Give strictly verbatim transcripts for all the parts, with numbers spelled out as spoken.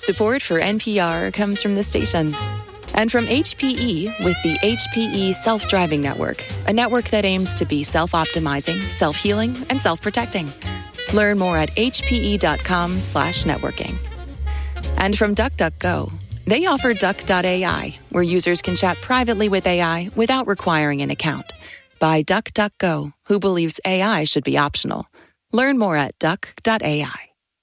Support for N P R comes from the station. And from H P E with the H P E Self-Driving Network, a network that aims to be self-optimizing, self-healing, and self-protecting. Learn more at hpe.com slash networking. And from DuckDuckGo, they offer Duck dot A I, where users can chat privately with A I without requiring an account. By DuckDuckGo, who believes A I should be optional. Learn more at duck dot A I.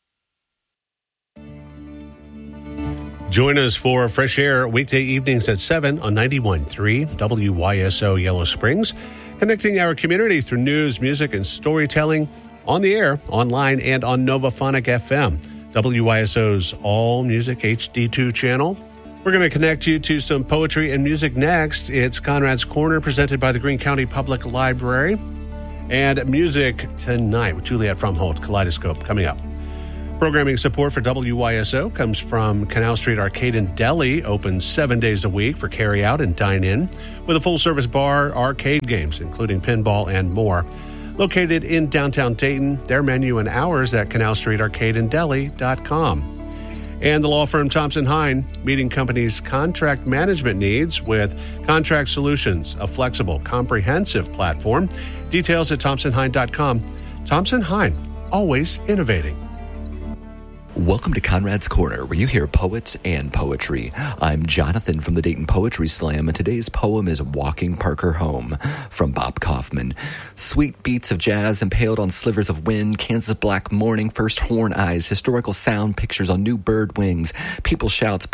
Join us for Fresh Air weekday evenings at seven on ninety-one point three W Y S O Yellow Springs, connecting our community through news, music, and storytelling on the air, online, and on Novaphonic F M, W Y S O's All Music H D two channel. We're going to connect you to some poetry and music next. It's Conrad's Corner, presented by the Greene County Public Library. And music tonight with Juliet Fromholtz, Kaleidoscope, coming up. Programming support for W Y S O comes from Canal Street Arcade and Deli, open seven days a week for carry-out and dine-in, with a full-service bar, arcade games, including pinball and more. Located in downtown Dayton, their menu and hours at canal street arcade and deli dot com. And the law firm Thompson Hine, meeting companies' contract management needs with Contract Solutions, a flexible, comprehensive platform. Details at thompson hine dot com. Thompson Hine, always innovating. Welcome to Conrad's Corner, where you hear poets and poetry. I'm Jonathan from the Dayton Poetry Slam, and today's poem is Walking Parker Home from Bob Kaufman. Sweet beats of jazz impaled on slivers of wind, Kansas black morning, first horn eyes, historical sound pictures on new bird wings, people shouts,